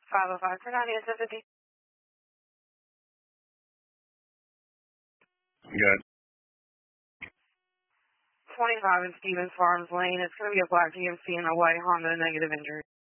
505 for 9850. Good. 25 in Stevens Farms Lane. It's going to be a black GMC and a white Honda, negative injury.